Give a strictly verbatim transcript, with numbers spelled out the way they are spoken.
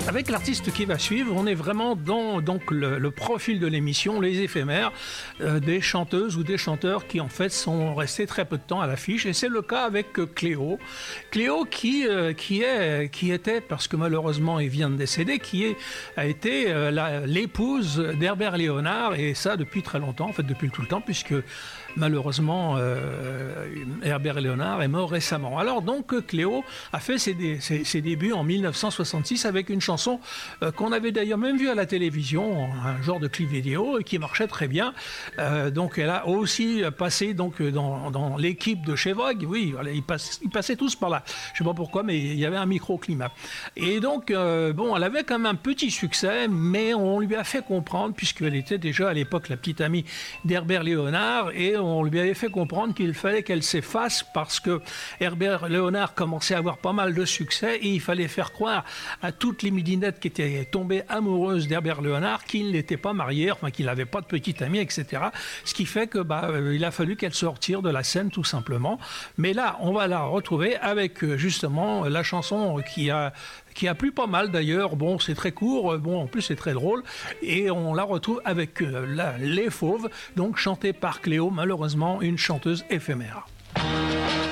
Avec l'artiste qui va suivre, on est vraiment dans donc, le, le profil de l'émission, les éphémères, euh, des chanteuses ou des chanteurs qui en fait sont restés très peu de temps à l'affiche. Et c'est le cas avec euh, Cléo. Cléo qui, euh, qui, est, qui était, parce que malheureusement il vient de décéder, qui est, a été euh, la, l'épouse d'Herbert Léonard, et ça depuis très longtemps, en fait depuis tout le temps, puisque malheureusement euh, Herbert Léonard est mort récemment. Alors donc Cléo a fait ses, ses, ses débuts en mille neuf cent soixante-six avec une chanson euh, qu'on avait d'ailleurs même vue à la télévision, un genre de clip vidéo, et qui marchait très bien. Euh, donc elle a aussi passé donc, dans, dans l'équipe de chez Vogue. Oui, ils, passe, ils passaient tous par là. Je ne sais pas pourquoi, mais il y avait un microclimat. Et donc, euh, bon, elle avait quand même un petit succès, mais on lui a fait comprendre, puisqu'elle était déjà à l'époque la petite amie d'Herbert Léonard, et on lui avait fait comprendre qu'il fallait qu'elle s'efface parce que Herbert Léonard commençait à avoir pas mal de succès et il fallait faire croire à toutes les midinettes qui étaient tombées amoureuses d'Herbert Léonard qu'il n'était pas marié, enfin qu'il n'avait pas de petite amie, et cetera. Ce qui fait que bah, euh, il a fallu qu'elle se retire de la scène tout simplement. Mais là, on va la retrouver avec justement la chanson qui a qui a plu pas mal d'ailleurs. Bon, c'est très court, bon, en plus c'est très drôle, et on la retrouve avec euh, la, Les Fauves, donc chantée par Cléo, malheureusement une chanteuse éphémère.